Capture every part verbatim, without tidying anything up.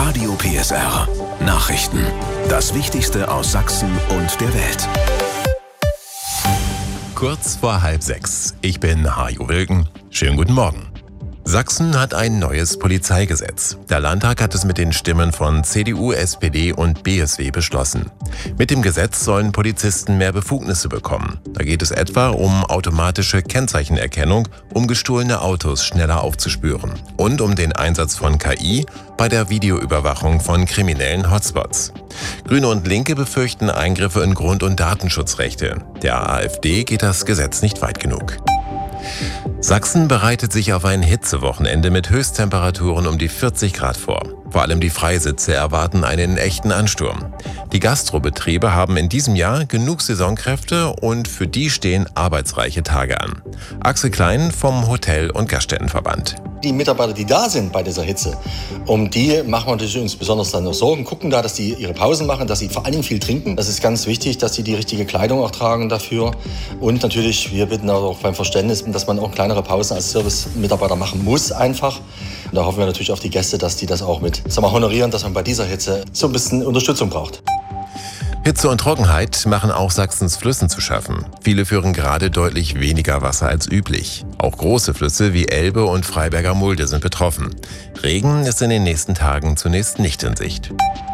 Radio P S R. Nachrichten. Das Wichtigste aus Sachsen und der Welt. Kurz vor halb sechs. Ich bin Hajo Wilken. Schönen guten Morgen. Sachsen hat ein neues Polizeigesetz. Der Landtag hat es mit den Stimmen von C D U, S P D und B S W beschlossen. Mit dem Gesetz sollen Polizisten mehr Befugnisse bekommen. Da geht es etwa um automatische Kennzeichenerkennung, um gestohlene Autos schneller aufzuspüren und um den Einsatz von K I bei der Videoüberwachung von kriminellen Hotspots. Grüne und Linke befürchten Eingriffe in Grund- und Datenschutzrechte. Der AfD geht das Gesetz nicht weit genug. Sachsen bereitet sich auf ein Hitzewochenende mit Höchsttemperaturen um die vierzig Grad vor. Vor allem die Freisitze erwarten einen echten Ansturm. Die Gastrobetriebe haben in diesem Jahr genug Saisonkräfte und für die stehen arbeitsreiche Tage an. Axel Klein vom Hotel- und Gaststättenverband. Die Mitarbeiter, die da sind bei dieser Hitze, um die machen wir natürlich uns besonders dann noch Sorgen, gucken da, dass die ihre Pausen machen, dass sie vor allen Dingen viel trinken. Das ist ganz wichtig, dass sie die richtige Kleidung auch tragen dafür. Und natürlich, wir bitten auch beim Verständnis, dass man auch kleinere Pausen als Service-Mitarbeiter machen muss einfach. Und da hoffen wir natürlich auf die Gäste, dass die das auch mit sagen wir, honorieren, dass man bei dieser Hitze so ein bisschen Unterstützung braucht. Hitze und Trockenheit machen auch Sachsens Flüssen zu schaffen. Viele führen gerade deutlich weniger Wasser als üblich. Auch große Flüsse wie Elbe und Freiberger Mulde sind betroffen. Regen ist in den nächsten Tagen zunächst nicht in Sicht.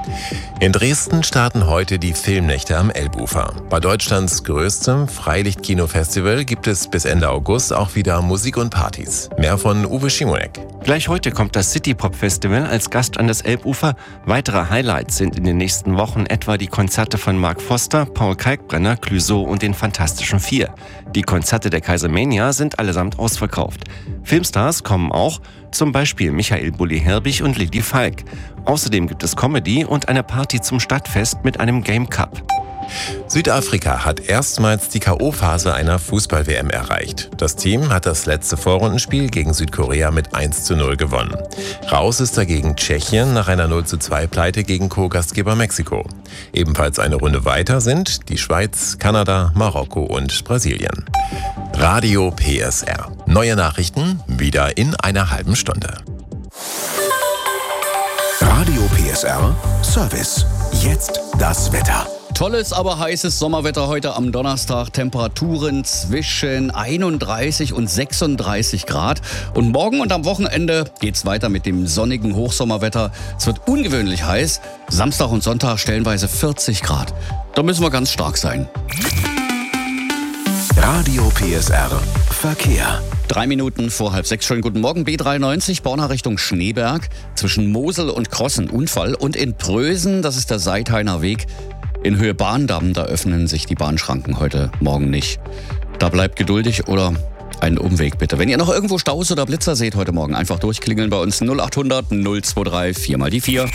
In Dresden starten heute die Filmnächte am Elbufer. Bei Deutschlands größtem Freilichtkinofestival gibt es bis Ende August auch wieder Musik und Partys. Mehr von Uwe Schimonek. Gleich heute kommt das City-Pop-Festival als Gast an das Elbufer. Weitere Highlights sind in den nächsten Wochen etwa die Konzerte von Mark Foster, Paul Kalkbrenner, Clouseau und den Fantastischen Vier. Die Konzerte der Kaisermania sind allesamt ausverkauft. Filmstars kommen auch, zum Beispiel Michael Bulli-Herbig und Lilly Falk. Außerdem gibt es Comedy und eine Party zum Stadtfest mit einem Game Cup. Südafrika hat erstmals die K O-Phase einer Fußball-W M erreicht. Das Team hat das letzte Vorrundenspiel gegen Südkorea mit eins zu null gewonnen. Raus ist dagegen Tschechien nach einer null zu zwei Pleite gegen Co-Gastgeber Mexiko. Ebenfalls eine Runde weiter sind die Schweiz, Kanada, Marokko und Brasilien. Radio P S R. Neue Nachrichten wieder in einer halben Stunde. Radio P S R Service. Jetzt das Wetter. Tolles, aber heißes Sommerwetter heute am Donnerstag. Temperaturen zwischen einunddreißig und sechsunddreißig Grad. Und morgen und am Wochenende geht's weiter mit dem sonnigen Hochsommerwetter. Es wird ungewöhnlich heiß. Samstag und Sonntag stellenweise vierzig Grad. Da müssen wir ganz stark sein. Radio P S R Verkehr. Drei Minuten vor halb sechs. Schönen guten Morgen. B dreiundneunzig, Borna Richtung Schneeberg. Zwischen Mosel und Krossen Unfall. Und in Prösen, das ist der Seithainer Weg. In Höhe Bahndamm, da öffnen sich die Bahnschranken heute Morgen nicht. Da bleibt geduldig oder einen Umweg bitte. Wenn ihr noch irgendwo Staus oder Blitzer seht heute Morgen, einfach durchklingeln bei uns null achthundert null drei vier mal die vier.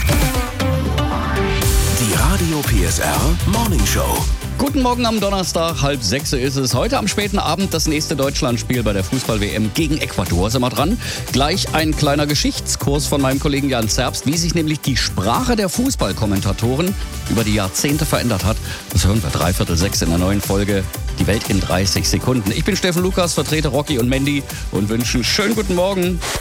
Die Radio P S R Morning Show. Guten Morgen am Donnerstag, halb sechs ist es. Heute am späten Abend das nächste Deutschlandspiel bei der Fußball-W M gegen Ecuador. Sind wir dran? Gleich ein kleiner Geschichtskurs von meinem Kollegen Jan Zerbst, wie sich nämlich die Sprache der Fußballkommentatoren über die Jahrzehnte verändert hat. Das hören wir dreiviertel sechs in der neuen Folge Die Welt in dreißig Sekunden. Ich bin Steffen Lukas, vertrete Rocky und Mandy und wünsche einen schönen guten Morgen.